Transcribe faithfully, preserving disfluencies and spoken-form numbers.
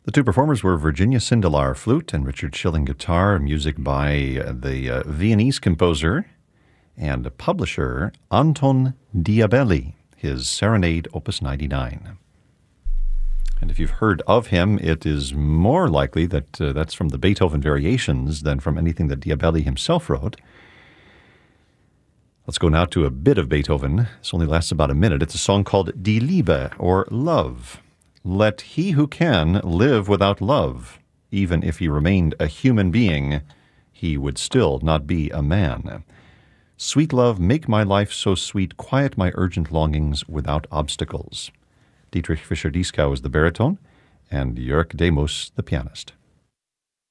The two performers were Virginia Sindelar, flute, and Richard Schilling, guitar, music by uh, the uh, Viennese composer and publisher Anton Diabelli, his Serenade, Opus ninety-nine. And if you've heard of him, it is more likely that uh, that's from the Beethoven Variations than from anything that Diabelli himself wrote. Let's go now to a bit of Beethoven. This only lasts about a minute. It's a song called Die Liebe, or Love. Let he who can live without love. Even if he remained a human being, he would still not be a man. Sweet love, make my life so sweet, quiet my urgent longings without obstacles. Dietrich Fischer-Dieskau is the baritone, and Jörg Demus the pianist.